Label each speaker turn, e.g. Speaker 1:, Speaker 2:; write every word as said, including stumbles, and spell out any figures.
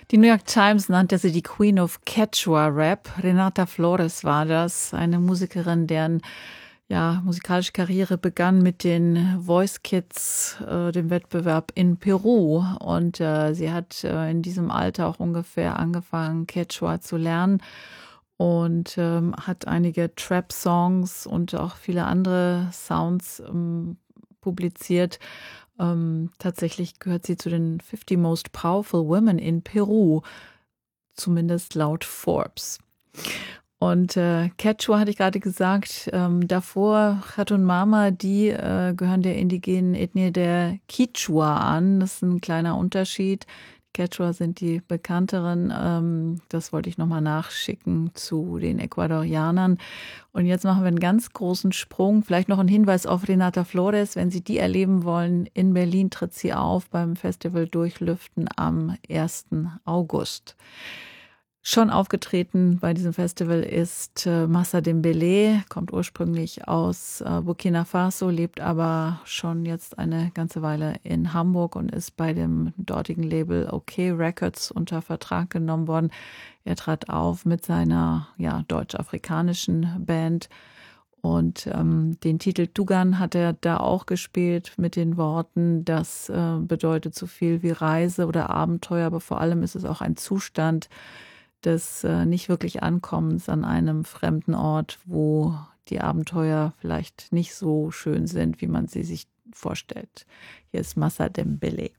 Speaker 1: Die New York Times nannte sie die Queen of Quechua Rap. Renata Flores war das, eine Musikerin, deren ja, musikalische Karriere begann mit den Voice Kids, äh, dem Wettbewerb in Peru. Und äh, sie hat äh, in diesem Alter auch ungefähr angefangen, Quechua zu lernen und ähm, hat einige Trap-Songs und auch viele andere Sounds ähm, publiziert. Ähm, tatsächlich gehört sie zu den fifty Most Powerful Women in Peru, zumindest laut Forbes. Und äh, Quechua hatte ich gerade gesagt, ähm, davor Chatun Mama, die äh, gehören der indigenen Ethnie der Quichua an. Das ist ein kleiner Unterschied. Quechua sind die bekannteren. Ähm, das wollte ich nochmal nachschicken zu den Ecuadorianern. Und jetzt machen wir einen ganz großen Sprung. Vielleicht noch ein Hinweis auf Renata Flores. Wenn Sie die erleben wollen, in Berlin tritt sie auf beim Festival Durchlüften am ersten August. Schon aufgetreten bei diesem Festival ist äh, Massa Dembélé, kommt ursprünglich aus äh, Burkina Faso, lebt aber schon jetzt eine ganze Weile in Hamburg und ist bei dem dortigen Label OK Records unter Vertrag genommen worden. Er trat auf mit seiner ja, deutsch-afrikanischen Band und ähm, den Titel Tugan hat er da auch gespielt mit den Worten, das äh, bedeutet so viel wie Reise oder Abenteuer, aber vor allem ist es auch ein Zustand des äh, nicht wirklich Ankommens an einem fremden Ort, wo die Abenteuer vielleicht nicht so schön sind, wie man sie sich vorstellt. Hier ist Massa Dembélé.